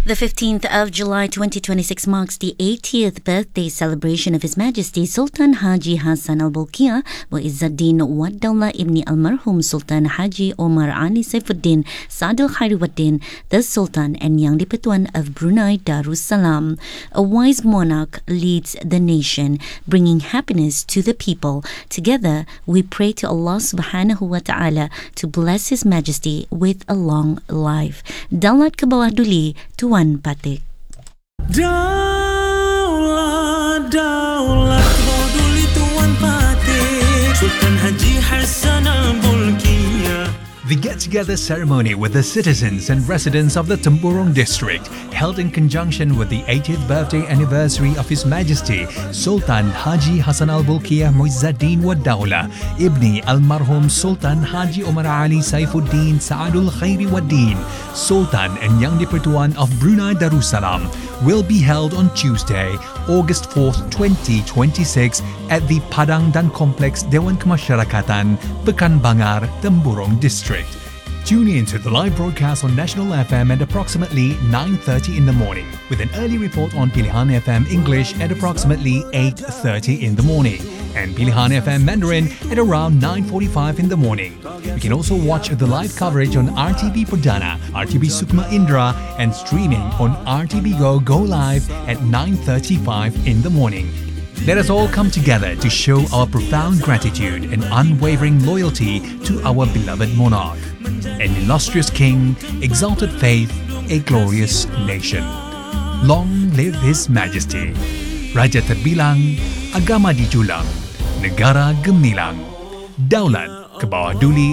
The 15th of July 2026 marks the 80th birthday celebration of His Majesty Sultan Haji Hassan Al-Bolkiah wa Izzuddin Wad Dawla Ibni Al-Marhum Sultan Haji Omar Ali Saifuddin Saad Al-Khairi Waddin, the Sultan and Yang di-Pertuan of Brunei Darussalam. A wise monarch leads the nation, bringing happiness to the people. Together, we pray to Allah Subhanahu wa Ta'ala to bless His Majesty with a long life. Daulat ke bawah duli, Tuan Patik. Daulat ke bawah duli, Tuan Patik. Sultan Haji Hassan Al-Bolkiah. The get-together ceremony with the citizens and residents of the Temburong district, held in conjunction with the 80th birthday anniversary of His Majesty Sultan Haji Hassan Al-Bolkiah Muizzuddin Wad Dawla Ibni Al-Marhum Sultan Haji Omar Ali Saifuddin Saad Al-Khairi Waddin, Sultan and Yang di-Pertuan of Brunei Darussalam, will be held on Tuesday, August 4th, 2026 at the Padang Dan Complex Dewan Kemasyarakatan, Pekan Bangar, Temburong district. Tune in to the live broadcast on National FM at approximately 9:30 in the morning, with an early report on Pilihan FM English at approximately 8:30 in the morning, and Pilihan FM Mandarin at around 9:45 in the morning. You can also watch the live coverage on RTB Perdana, RTB Sukma Indra, and streaming on RTB Go Live at 9:35 in the morning. Let us all come together to show our profound gratitude and unwavering loyalty to our beloved monarch, an illustrious king, exalted faith, a glorious nation. Long live His Majesty. Raja terbilang, agama dijulang, negara gemilang. Daulat ke bawah duli,